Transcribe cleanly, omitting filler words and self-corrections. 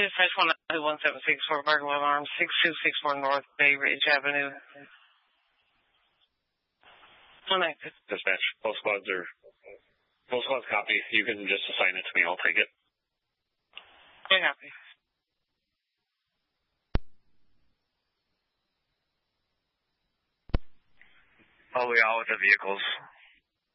Dispatch 192-176 for burglar alarm, 6264 North Bay Ridge Avenue. Connected. Dispatch, both squads copy. You can just assign it to me. I'll take it. I copy. Oh, we all with the vehicles.